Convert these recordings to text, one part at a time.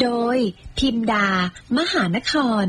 โดยพิมดามหานคร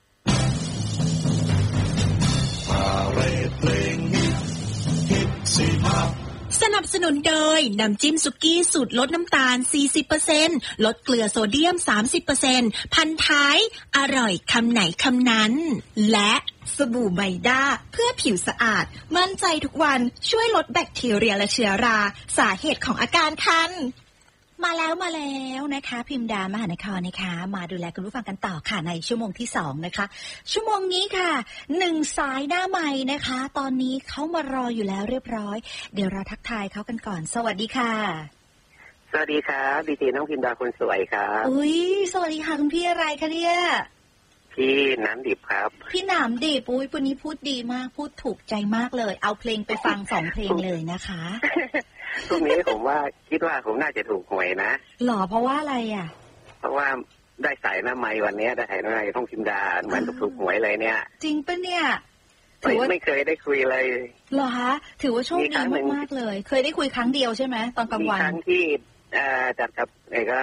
สนับสนุนโดยน้ำจิ้มสุกี้สูตรลดน้ำตาล 40% ลดเกลือโซเดียม 30% พันท้ายอร่อยคำไหนคำนั้นและสบู่ไมด้าเพื่อผิวสะอาดมั่นใจทุกวันช่วยลดแบคทีเรียและเชื้อราสาเหตุของอาการคันมาแล้วนะคะพิมดามหานครนะคะมาดูแลคุณผู้ฟังกันต่อค่ะในชั่วโมงที่2นะคะชั่วโมงนี้ค่ะ1สายหน้าใหม่นะคะตอนนี้เขามารออยู่แล้วเรียบร้อยเดี๋ยวเราทักทายเขากันก่อนสวัสดีค่ะสวัสดีครับดีเจน้องพิมดาคนสวยครับอุ้ยสวัสดีค่ะคุณพี่อะไรคะเนี่ยพี่น้ำดิบครับพี่น้ำดิบอุ้ยวันนี้พูดดีมากพูดถูกใจมากเลยเอาเพลงไปฟัง2เพลงเลยนะคะพรุ่งนี้ผมว่าคิดว่าผมน่าจะถูกหวยนะหรอเพราะว่าอะไรอ่ะเพราะว่าได้ใส่หน้าไม้วันนี้ได้ใส่หน้าไม้ท่องพิมดาเหมือนถูกหวยเลยเนี่ยจริงปะเนี่ยไม่เคยได้คุยเลยหรอคะถือว่าโชคดีมากๆเลยเคยได้คุยครั้งเดียวใช่ไหมตอนกลางวันมีครั้งที่จัดกับก็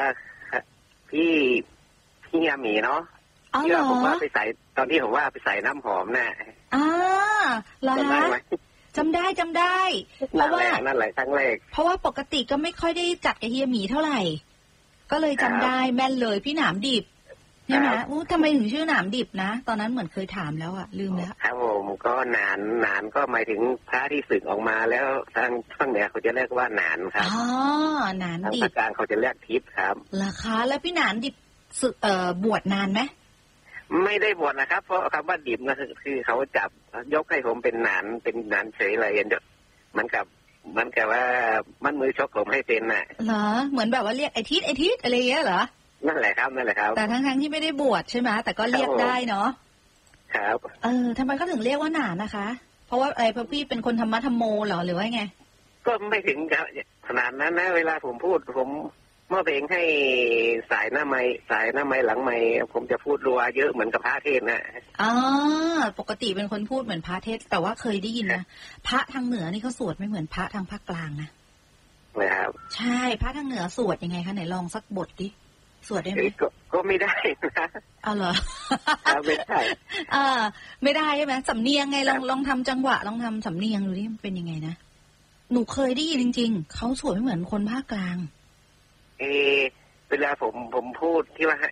พี่ยามีเนาะที่ว่าผมว่าไปใส่ตอนที่ผมว่าไปใส่น้ำหอมน่ะเหรอคะจำได้เพราะว่านั่นแหละครั้งแรกเพราะว่าปกติก็ไม่ค่อยได้จัดกับเฮียหมีเท่าไหร่ก็เลยจำได้แม่นเลยพี่หนามดิบใช่ไหมทำไมถึงชื่อหนามดิบนะตอนนั้นเหมือนเคยถามแล้วอะลืมแล้วครับผมก็หนานก็หมายถึงพระที่สึกออกมาแล้วทางเหนือเขาจะเรียกว่าหนานครับหนานดิบทางกลางเขาจะเรียกทิพย์ครับราคาแล้วพี่หนานดิบบวชนานไหมไม่ได้บวชนะครับเพราะคำว่าดิบก็คือเขาจับยกให้ผมเป็นหนานเฉยเลยเหมือนกับว่ามันมือชกผมให้เป็นน่ะเหรอเหมือนแบบว่าเรียกไอทิศอะไรเงี้ยเหรอนั่นแหละครับแต่ทั้งที่ไม่ได้บวชใช่ไหมแต่ก็เรียกได้เนาะครับทำไมก็ถึงเรียกว่าหนานนะคะเพราะว่าเพราะพี่เป็นคนธรรมะธรรมโมเหรอหรือว่าไงก็ไม่ถึงขนาดนั้นนะเวลาผมพูดผมเมื่อเพลงให้สายหน้าไม้หลังไม้ผมจะพูดรัวเยอะเหมือนกับพระเทศนะปกติเป็นคนพูดเหมือนพระเทศแต่ว่าเคยได้ยินนะพระทางเหนือนี่เขาสวดไม่เหมือนพระทางภาคกลางนะครับใช่พระทางเหนือสวดยังไงคะไหนลองสักบทดิสวดได้ไหมก็ไม่ได้นะเหรอไม่ได้ไม่ได้ใช่ไหมสำเนียงไงลองทำจังหวะลองทำสำเนียงดูดิมันเป็นยังไงนะหนูเคยได้ยินจริงๆเขาสวดไม่เหมือนคนภาคกลางเวลาผมพูดที่ว่า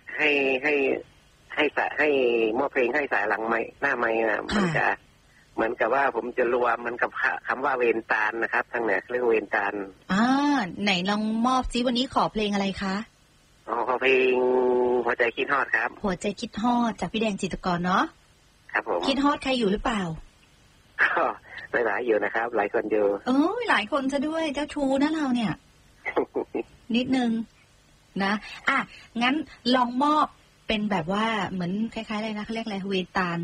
ให้มอบเพลงให้สายหลังไม้หน้าไม้นะมันจะเหมือนกับว่าผมจะรวมมันกับคำว่าเวนตาลนะครับทางเหนือเรียกเวนตาลไหนลองมอบซิวันนี้ขอเพลงอะไรคะขอเพลงหัวใจคิดฮอดครับหัวใจคิดฮอดจากพี่แดงจิตรกรเนาะครับผมคิดฮอดใครอยู่หรือเปล่าก็หลายอยู่นะครับหลายคนอยู่หลายคนซะด้วยเจ้าชู้นะเราเนี่ย นิดนึงนะงั้นลองมอบเป็นแบบว่าเหมือนคล้ายๆอะไรนะเขาเรียกอะไรเวตาล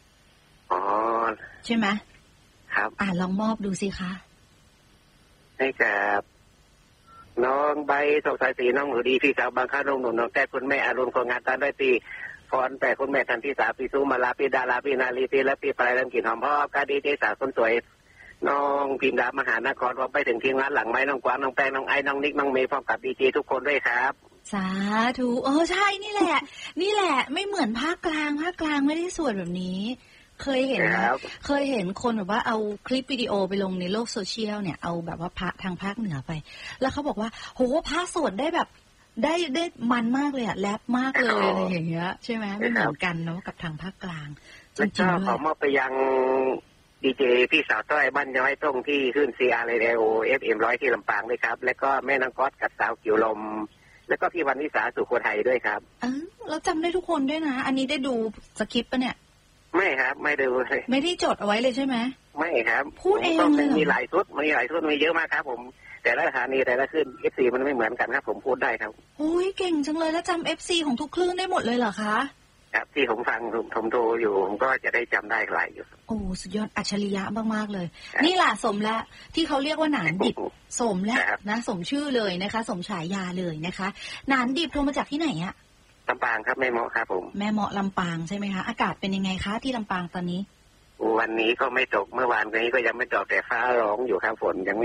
ใช่ไหมครับลองมอบดูสิคะให้กับน้องใบสงสายสีน้องหนูดีพี่สาวบางข้าน้องหนุนน้องแต่คุณแม่อรุณของงานตอนได้ตีพรแต่คุณแม่ทันที่สาปีซูมาลาปีดาลาปีนาลีปีและปีปลายลำกลิ่นหอมพ่อกาดีเจสาวคนสวยน้องพิมดามหานครพร้อมไปถึงทีมงานหลังไม้น้องกวางน้องแป้งน้องไอ้น้องนิกน้องเมย์พร้อมกับดีเจทุกคนด้วยครับสาธุใช่นี่แหละไม่เหมือนภาคกลางไม่ได้สวดแบบนี้เคยเห็นคนแบบว่าเอาคลิปวิดีโอไปลงในโลกโซเชียลเนี่ยเอาแบบว่าพระทางภาคเหนือไปแล้วเขาบอกว่าโหพระสวดได้แบบได้มันมากเลยแรปมากเลยอะไรอย่างเงี้ยใช่ไหมไม่เหมือนกันเนาะกับทางภาคกลางจริงๆขอมอบไปยังดีเจพี่สาวต้อยบ้านย้อยตรงที่ขึ้น CR Radio FM 100ที่ลำปางด้วยครับแล้วก็แม่นางก๊อตกับสาวกิ่วลมแล้วก็พี่วันวิสาสุโขทัยด้วยครับเราจำได้ทุกคนด้วยนะอันนี้ได้ดูสคริปต์ปะเนี่ยไม่ครับไม่ดูเลยไม่ได้จดเอาไว้เลยใช่ไหมไม่ครับพูดเองเลยมีหลายชุดมีเยอะมากครับผมแต่ละสถานีแต่ละขึ้น FC มันไม่เหมือนกันครับผมพูดได้ครับโอ้ยเก่งจังเลยแล้วจำ FC ของทุกคลื่นได้หมดเลยเหรอคะครับที่ผมฟังผมโทรอยู่ผมก็จะได้จำได้หลายอยู่โอ้สุดยอดอัจฉริยะมากๆเลยนี่แหละสมแล้วที่เขาเรียกว่าหนานดิบสมแล้วนะสมชื่อเลยนะคะสมฉายาเลยนะคะหนานดิบโทรมาจากที่ไหนอะลำปางครับแม่เมาะครับผมแม่เมาะลำปางใช่ไหมคะอากาศเป็นยังไงคะที่ลำปางตอนนี้วันนี้ก็ไม่ตกเมื่อวานนี้ก็ยังไม่ตกแต่ฟ้าร้องอยู่ครับฝนยัง